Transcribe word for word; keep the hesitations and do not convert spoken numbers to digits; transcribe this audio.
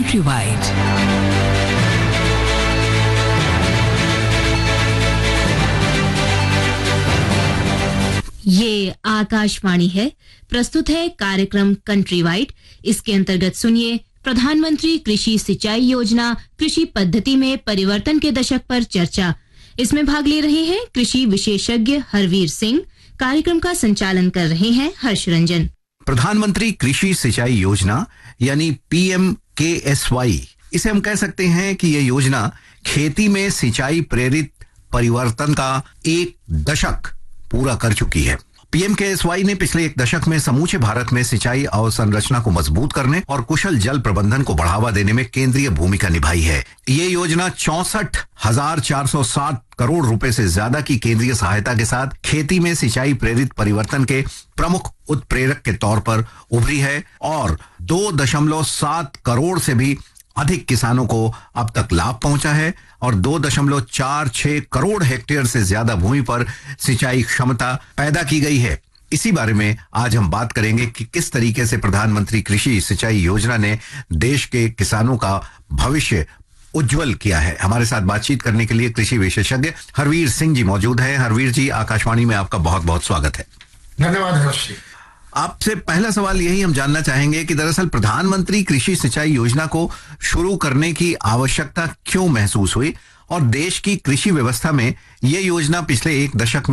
Countrywide। ये आकाशवाणी है। प्रस्तुत है कार्यक्रम कंट्री वाइड। इसके अंतर्गत सुनिए प्रधानमंत्री कृषि सिंचाई योजना कृषि पद्धति में परिवर्तन के दशक पर चर्चा। इसमें भाग ले रहे हैं कृषि विशेषज्ञ हरवीर सिंह। कार्यक्रम का संचालन कर रहे हैं हर्ष रंजन। प्रधानमंत्री कृषि सिंचाई योजना यानी पी एम के एस वाई, इसे हम कह सकते हैं कि यह योजना खेती में सिंचाई प्रेरित परिवर्तन का एक दशक पूरा कर चुकी है। पी एम के एस वाई ने पिछले एक दशक में समूचे भारत में सिंचाई अवसंरचना को मजबूत करने और कुशल जल प्रबंधन को बढ़ावा देने में केंद्रीय भूमिका निभाई है। ये योजना चौसठ हजार चार सौ सात करोड़ रुपए से ज्यादा की केंद्रीय सहायता के साथ खेती में सिंचाई प्रेरित परिवर्तन के प्रमुख उत्प्रेरक के तौर पर उभरी है और दो दशमलव सात करोड़ से भी अधिक किसानों को अब तक लाभ पहुंचा है और दो दशमलव चार छह करोड़ हेक्टेयर से ज्यादा भूमि पर सिंचाई क्षमता पैदा की गई है। इसी बारे में आज हम बात करेंगे कि किस तरीके से प्रधानमंत्री कृषि सिंचाई योजना ने देश के किसानों का भविष्य उज्जवल किया है। हमारे साथ बातचीत करने के लिए कृषि विशेषज्ञ हरवीर सिंह जी मौजूद हैं। हरवीर जी, आकाशवाणी में आपका बहुत बहुत स्वागत है। धन्यवाद हर्ष जी। आपसे पहला सवाल यही हम जानना चाहेंगे कि दरअसल प्रधानमंत्री कृषि सिंचाई योजना को शुरू करने की आवश्यकता क्यों महसूस हुई और देश की कृषि व्यवस्था में यह योजना पिछले एक दशक में